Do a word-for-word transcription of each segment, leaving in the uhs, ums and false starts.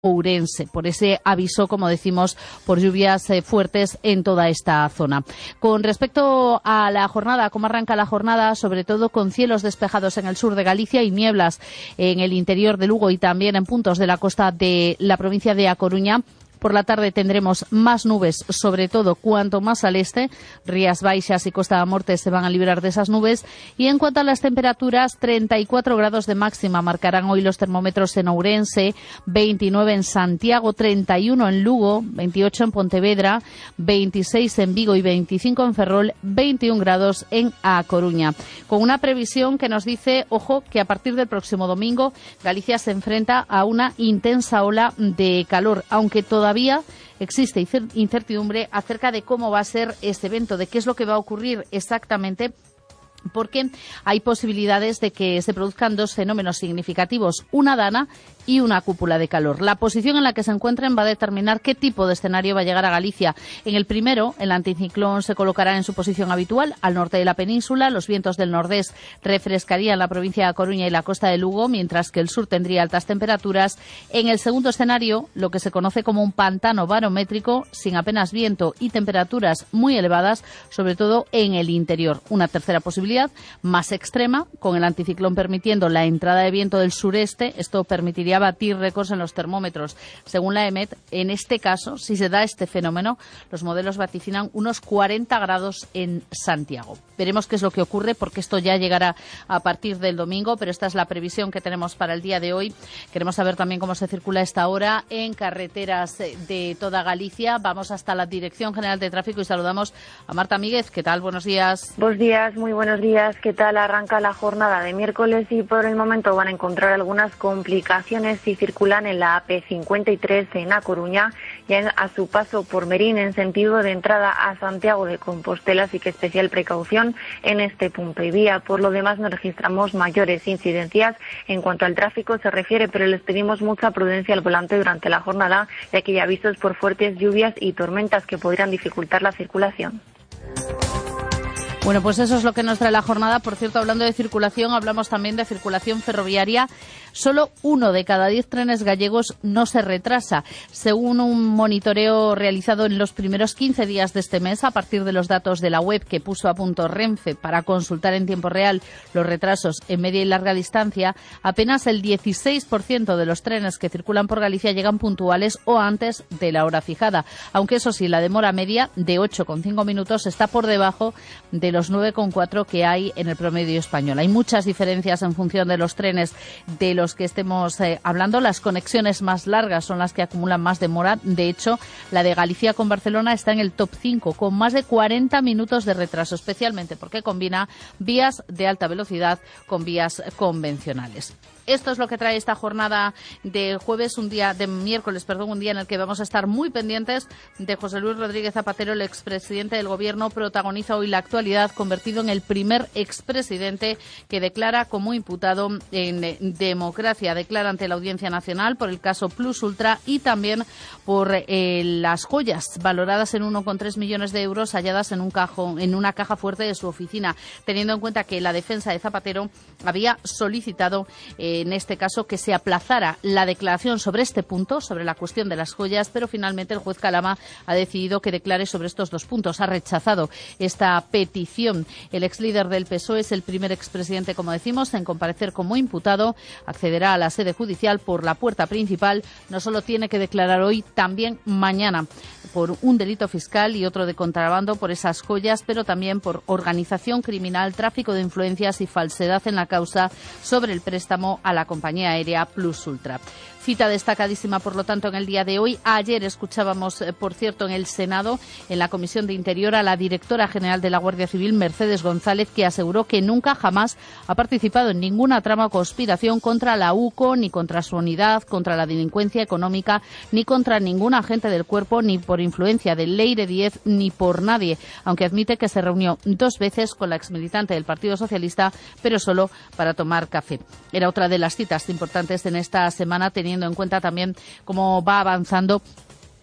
Ourense, por ese aviso, como decimos, por lluvias eh, fuertes en toda esta zona. Con respecto a la jornada, ¿cómo arranca la jornada? Sobre todo con cielos despejados en el sur de Galicia y nieblas en el interior de Lugo y también en puntos de la costa de la provincia de A Coruña. Por la tarde tendremos más nubes, sobre todo cuanto más al este. Rías Baixas y Costa da Morte se van a librar de esas nubes. Y en cuanto a las temperaturas, treinta y cuatro grados de máxima marcarán hoy los termómetros en Ourense, veintinueve en Santiago, treinta y uno en Lugo, veintiocho en Pontevedra, veintiséis en Vigo y veinticinco en Ferrol, veintiún grados en A Coruña. Con una previsión que nos dice, ojo, que a partir del próximo domingo Galicia se enfrenta a una intensa ola de calor, aunque todavía Todavía existe incertidumbre acerca de cómo va a ser este evento, de qué es lo que va a ocurrir exactamente, porque hay posibilidades de que se produzcan dos fenómenos significativos, una dana y una cúpula de calor. La posición en la que se encuentren va a determinar qué tipo de escenario va a llegar a Galicia. En el primero, el anticiclón se colocará en su posición habitual, al norte de la península. Los vientos del nordés refrescarían la provincia de A Coruña y la costa de Lugo, mientras que el sur tendría altas temperaturas. En el segundo escenario, lo que se conoce como un pantano barométrico, sin apenas viento y temperaturas muy elevadas, sobre todo en el interior. Una tercera posibilidad, más extrema, con el anticiclón permitiendo la entrada de viento del sureste. Esto permitiría batir récords en los termómetros. Según la EMET, en este caso, si se da este fenómeno, los modelos vaticinan unos cuarenta grados en Santiago. Veremos qué es lo que ocurre, porque esto ya llegará a partir del domingo, pero esta es la previsión que tenemos para el día de hoy. Queremos saber también cómo se circula a esta hora en carreteras de toda Galicia. Vamos hasta la Dirección General de Tráfico y saludamos a Marta Míguez. ¿Qué tal? Buenos días. Buenos días, muy buenos días. ¿Qué tal? Arranca la jornada de miércoles y por el momento van a encontrar algunas complicaciones si circulan en la A P cincuenta y tres en A Coruña y en, a su paso por Merín en sentido de entrada a Santiago de Compostela, así que especial precaución en este punto y vía. Por lo demás no registramos mayores incidencias en cuanto al tráfico se refiere, pero les pedimos mucha prudencia al volante durante la jornada, ya que hay avisos por fuertes lluvias y tormentas que podrían dificultar la circulación. Bueno, pues eso es lo que nos trae la jornada. Por cierto, hablando de circulación, hablamos también de circulación ferroviaria. Solo uno de cada diez trenes gallegos no se retrasa. Según un monitoreo realizado en los primeros quince días de este mes, a partir de los datos de la web que puso a punto Renfe para consultar en tiempo real los retrasos en media y larga distancia, apenas el dieciséis por ciento de los trenes que circulan por Galicia llegan puntuales o antes de la hora fijada. Aunque eso sí, la demora media de ocho coma cinco minutos está por debajo de los nueve coma cuatro que hay en el promedio español. Hay muchas diferencias en función de los trenes de los que estemos eh, hablando. Las conexiones más largas son las que acumulan más demora. De hecho, la de Galicia con Barcelona está en el top cinco, con más de cuarenta minutos de retraso, especialmente porque combina vías de alta velocidad con vías convencionales. Esto es lo que trae esta jornada de jueves, un día de miércoles, perdón, un día en el que vamos a estar muy pendientes de José Luis Rodríguez Zapatero, el expresidente del Gobierno. Protagoniza hoy la actualidad, convertido en el primer expresidente que declara como imputado en democracia. Declara ante la Audiencia Nacional por el caso Plus Ultra y también por eh, las joyas valoradas en uno coma tres millones de euros halladas en un cajón, en una caja fuerte de su oficina, teniendo en cuenta que la defensa de Zapatero había solicitado eh, en este caso que se aplazara la declaración sobre este punto, sobre la cuestión de las joyas, pero finalmente el juez Calama ha decidido que declare sobre estos dos puntos. Ha rechazado esta petición. El ex líder del P S O E es el primer expresidente, como decimos, en comparecer como imputado. Accederá a la sede judicial por la puerta principal. No solo tiene que declarar hoy, también mañana, por un delito fiscal y otro de contrabando por esas joyas, pero también por organización criminal, tráfico de influencias y falsedad en la causa sobre el préstamo a la compañía aérea Plus Ultra. Cita destacadísima, por lo tanto, en el día de hoy. Ayer escuchábamos, eh, por cierto, en el Senado, en la Comisión de Interior, a la directora general de la Guardia Civil, Mercedes González, que aseguró que nunca jamás ha participado en ninguna trama o conspiración contra la U C O, ni contra su unidad, contra la delincuencia económica, ni contra ningún agente del cuerpo, ni por influencia del Leire diez, ni por nadie, aunque admite que se reunió dos veces con la exmilitante del Partido Socialista, pero solo para tomar café. Era otra de las citas importantes en esta semana, teniendo en cuenta también cómo va avanzando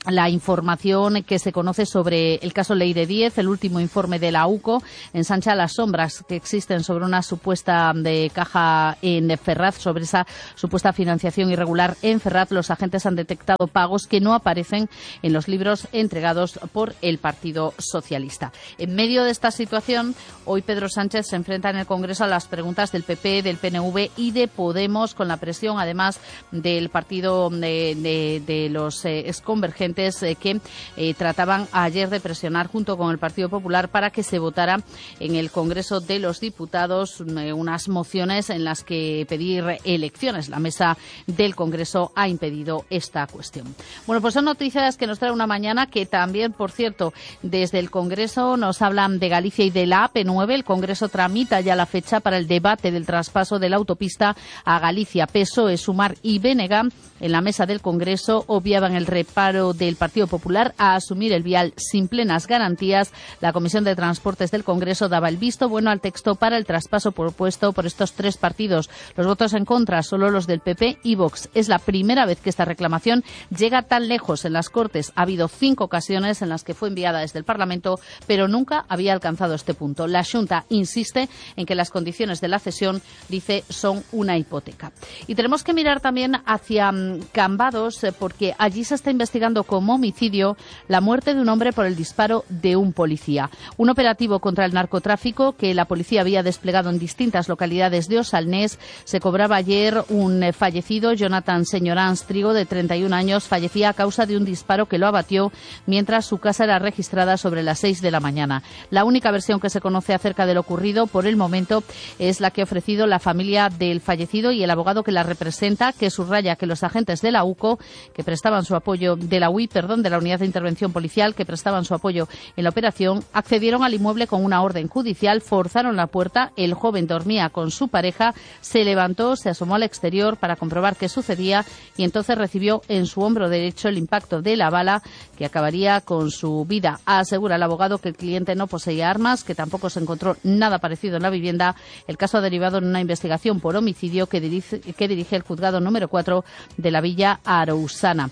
la información que se conoce sobre el caso Leire diez, el último informe de la U C O, ensancha las sombras que existen sobre una supuesta de caja en Ferraz, sobre esa supuesta financiación irregular en Ferraz. Los agentes han detectado pagos que no aparecen en los libros entregados por el Partido Socialista. En medio de esta situación, hoy Pedro Sánchez se enfrenta en el Congreso a las preguntas del P P, del P N V y de Podemos, con la presión, además, del partido de, de, de los eh, exconvergentes eh, que eh, trataban ayer de presionar junto con el Partido Popular para que se votara en el Congreso de los Diputados eh, unas mociones en las que pedir elecciones. La mesa del Congreso ha impedido esta cuestión. Bueno, pues son noticias que nos trae una mañana que también, por cierto, desde el Congreso nos hablan de Galicia y de la A P nueve. El Congreso tramita ya la fecha para el debate del traspaso de la autopista a Galicia. P S O E, Sumar y B N G en la mesa del Congreso obviaban el reparo del Partido Popular a asumir el vial sin plenas garantías. La Comisión de Transportes del Congreso daba el visto bueno al texto para el traspaso propuesto por estos tres partidos. Los votos en contra, solo los del P P y Vox. Es la primera vez que esta reclamación llega tan lejos en las Cortes. Ha habido cinco ocasiones en las que fue enviada desde el Parlamento, pero nunca había alcanzado este punto. La Xunta insiste en que las condiciones de la cesión, dice, son una hipoteca. Y tenemos que mirar también hacia Cambados, porque allí se está investigando como homicidio la muerte de un hombre por el disparo de un policía. Un operativo contra el narcotráfico que la policía había desplegado en distintas localidades de Osalnés. Se cobraba ayer un fallecido, Jonathan Señorans Trigo, de treinta y un años, fallecía a causa de un disparo que lo abatió mientras su casa era registrada sobre las seis de la mañana. La única versión que se conoce acerca de lo ocurrido por el momento es la que ha ofrecido la familia del fallecido y el abogado que la representa, que subraya que los agentes de la U C O, que prestaban su apoyo, de la U I, perdón, de la Unidad de Intervención Policial, que prestaban su apoyo en la operación, accedieron al inmueble con una orden judicial, forzaron la puerta, el joven dormía con su pareja, se levantó, se asomó al exterior para comprobar qué sucedía y entonces recibió en su hombro derecho el impacto de la bala que acabaría con su vida. Asegura el abogado que el cliente no poseía armas, que tampoco se encontró nada parecido en la vivienda. El caso ha derivado en una investigación por homicidio que dirige, que dirige el juzgado número cuatro de la Villa Arousana.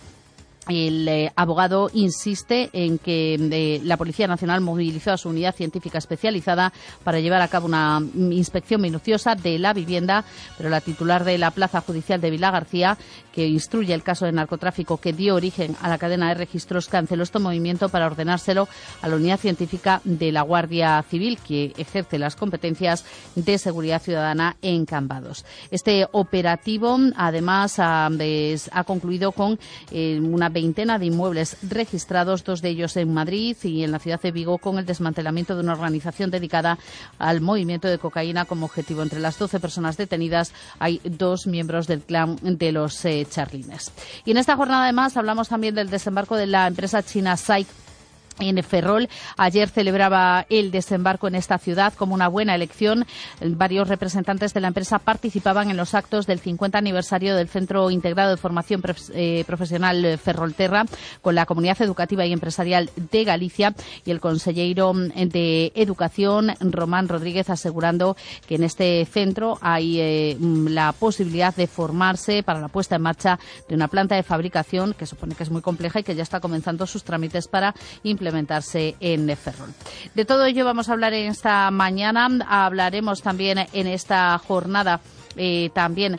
El eh, abogado insiste en que eh, la Policía Nacional movilizó a su unidad científica especializada para llevar a cabo una inspección minuciosa de la vivienda, pero la titular de la Plaza Judicial de Vilagarcía, que instruye el caso de narcotráfico que dio origen a la cadena de registros, canceló este movimiento para ordenárselo a la unidad científica de la Guardia Civil, que ejerce las competencias de seguridad ciudadana en Cambados. Este operativo, además, ha, es, ha concluido con eh, una veintena de inmuebles registrados, dos de ellos en Madrid y en la ciudad de Vigo, con el desmantelamiento de una organización dedicada al movimiento de cocaína como objetivo. Entre las doce personas detenidas hay dos miembros del clan de los eh, Charlines. Y en esta jornada, además, hablamos también del desembarco de la empresa china SAIC en Ferrol. Ayer celebraba el desembarco en esta ciudad como una buena elección. Varios representantes de la empresa participaban en los actos del cincuenta aniversario del Centro Integrado de Formación eh, Profesional Ferrolterra, con la comunidad educativa y empresarial de Galicia y el consejero de Educación, Román Rodríguez, asegurando que en este centro hay eh, la posibilidad de formarse para la puesta en marcha de una planta de fabricación que supone que es muy compleja y que ya está comenzando sus trámites para implementar implementarse en Ferrol. De todo ello vamos a hablar en esta mañana. Hablaremos también en esta jornada Eh, también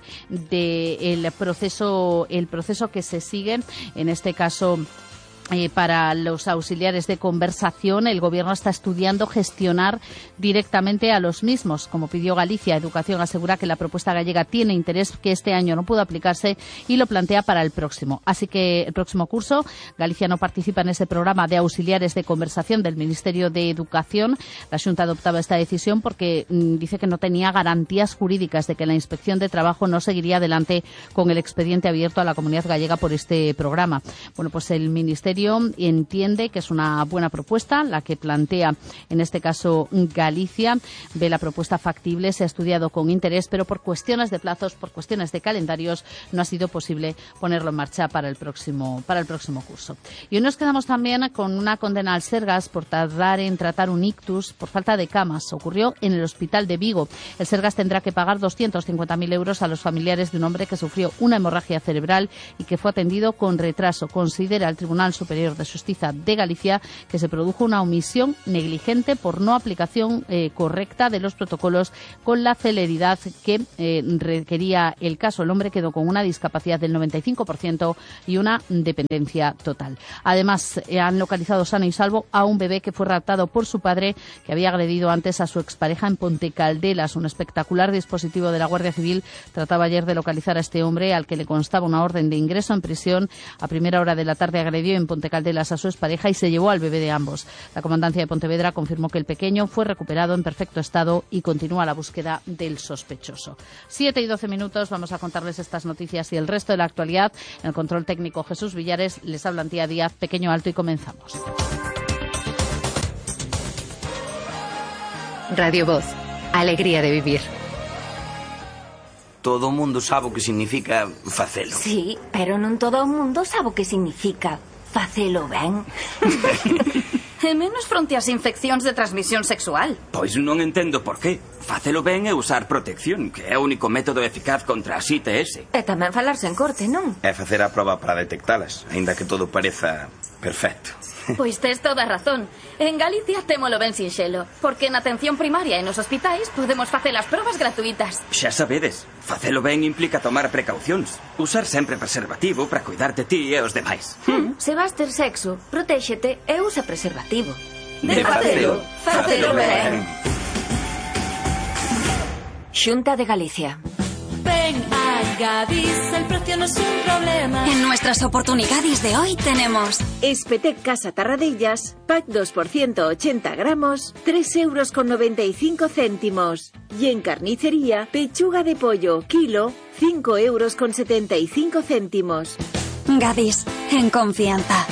del proceso, el proceso que se sigue, en este caso Eh, para los auxiliares de conversación. El Gobierno está estudiando gestionar directamente a los mismos, como pidió Galicia. Educación asegura que la propuesta gallega tiene interés, que este año no pudo aplicarse y lo plantea para el próximo. Así que el próximo curso Galicia no participa en ese programa de auxiliares de conversación del Ministerio de Educación. La Xunta adoptaba esta decisión porque mmm, dice que no tenía garantías jurídicas de que la Inspección de Trabajo no seguiría adelante con el expediente abierto a la comunidad gallega por este programa. Bueno, pues el Ministerio entiende que es una buena propuesta la que plantea, en este caso, Galicia. Ve la propuesta factible, se ha estudiado con interés, pero por cuestiones de plazos, por cuestiones de calendarios, no ha sido posible ponerlo en marcha para el próximo, para el próximo curso. Y hoy nos quedamos también con una condena al Sergas por tardar en tratar un ictus por falta de camas. Ocurrió en el Hospital de Vigo. El Sergas tendrá que pagar doscientos cincuenta mil euros a los familiares de un hombre que sufrió una hemorragia cerebral y que fue atendido con retraso. Considera el Tribunal Superior Superior de Justicia de Galicia que se produjo una omisión negligente por no aplicación eh, correcta de los protocolos con la celeridad que eh, requería el caso. El hombre quedó con una discapacidad del noventa y cinco por ciento y una dependencia total. Además, eh, han localizado sano y salvo a un bebé que fue raptado por su padre, que había agredido antes a su expareja en Ponte Caldelas. Un espectacular dispositivo de la Guardia Civil trataba ayer de localizar a este hombre, al que le constaba una orden de ingreso en prisión. A primera hora de la tarde agredió en Ponte Caldelas a su expareja y se llevó al bebé de ambos. La comandancia de Pontevedra confirmó que el pequeño fue recuperado en perfecto estado y continúa la búsqueda del sospechoso. Siete y doce minutos, vamos a contarles estas noticias y el resto de la actualidad. En el control técnico Jesús Villares, les habla Antía Díaz, pequeño alto y comenzamos. Radio Voz, alegría de vivir. Todo o mundo sabe o que significa facelo. Sí, pero non todo o mundo sabe o que significa facelo ben. E menos fronte ás infeccións de transmisión sexual. Pois non entendo por qué. Facelo ben é usar protección, que é o único método eficaz contra as I T S. E tamén falarse en corte, non? É facer a proba para detectalas, aínda que todo pareza perfecto. Pois tes toda a razón. En Galicia témolo ben sinxelo, porque na atención primaria e nos hospitais podemos facer as probas gratuitas. Xa sabedes, facelo ben implica tomar precaucións. Usar sempre preservativo para cuidar de ti e os demais. Hmm. Se vas ter sexo, protéxete e usa preservativo. De facelo, facelo ben. Xunta de Galicia. Ven a Gadis, el precio no es un problema. En nuestras oportunidades de hoy tenemos Espetec Casa Tarradellas, pack dos por ciento ochenta gramos, tres euros con noventa y cinco céntimos. Y en carnicería, pechuga de pollo, kilo, cinco euros con setenta y cinco céntimos. Gadis, en confianza.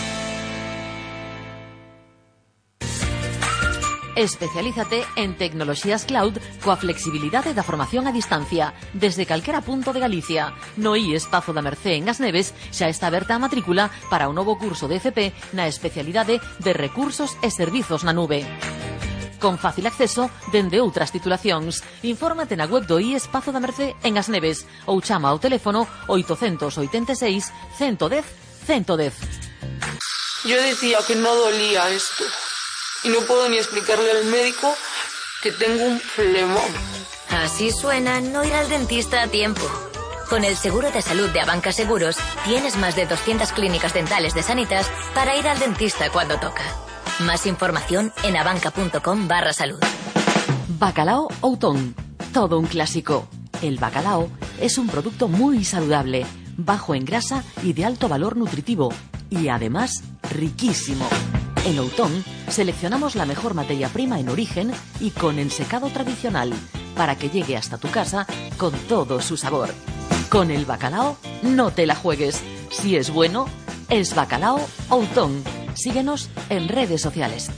Especialízate en tecnoloxías cloud coa flexibilidade da formación a distancia desde calquera punto de Galicia. No I E S Pazo da Mercé en As Neves xa está aberta a matrícula para o novo curso de F P na especialidade de Recursos e Servizos na Nube. Con fácil acceso dende outras titulacións. Infórmate na web do I E S Pazo da Mercé en As Neves ou chama ao teléfono oitocentos oitenta e seis, ciento dez, ciento dez. Yo decía que no dolía esto. Y no puedo ni explicarle al médico que tengo un flemón. Así suena no ir al dentista a tiempo. Con el seguro de salud de Abanca Seguros, tienes más de doscientas clínicas dentales de Sanitas para ir al dentista cuando toca. Más información en abanca.com barra salud. Bacalao Outón. Todo un clásico. El bacalao es un producto muy saludable, bajo en grasa y de alto valor nutritivo. Y además, riquísimo. En Outón seleccionamos la mejor materia prima en origen y con ensecado tradicional para que llegue hasta tu casa con todo su sabor. Con el bacalao no te la juegues. Si es bueno, es Bacalao Outón. Síguenos en redes sociales.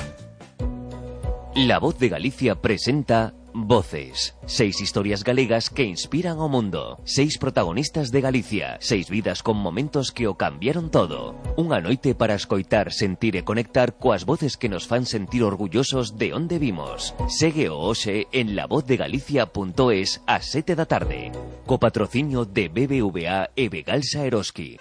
La Voz de Galicia presenta Voces. Seis historias galegas que inspiran ao mundo. Seis protagonistas de Galicia. Seis vidas con momentos que o cambiaron todo. Unha noite para escoitar, sentir e conectar coas voces que nos fan sentir orgullosos de onde vimos. Segue o hoxe en lavozdeGalicia punto es ás sete da tarde. Co patrocinio de B B V A e Begalsa Eroski.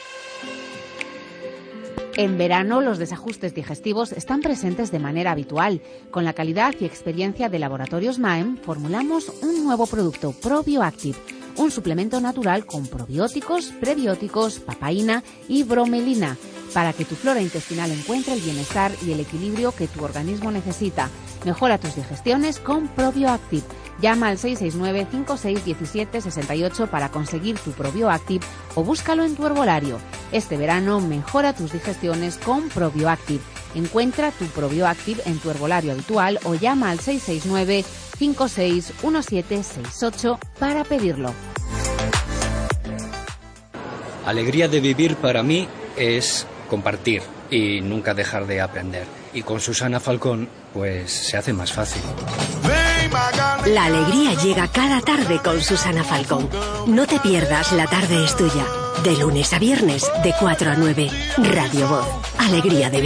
En verano, los desajustes digestivos están presentes de manera habitual. Con la calidad y experiencia de Laboratorios Maem, formulamos un nuevo producto, ProBioActive, un suplemento natural con probióticos, prebióticos, papaína y bromelina, para que tu flora intestinal encuentre el bienestar y el equilibrio que tu organismo necesita. Mejora tus digestiones con ProBioActive. Llama al seis seis nueve, cinco seis uno siete, seis ocho para conseguir tu ProBioActive o búscalo en tu herbolario. Este verano mejora tus digestiones con ProBioActive. Encuentra tu ProBioActive en tu herbolario habitual o llama al seis seis nueve, cinco seis uno siete, seis ocho para pedirlo. Alegría de vivir para mí es compartir y nunca dejar de aprender. Y con Susana Falcón, pues se hace más fácil. La alegría llega cada tarde con Susana Falcón. No te pierdas La Tarde es Tuya. De lunes a viernes, de cuatro a nueve. Radio Voz. Alegría de vivir.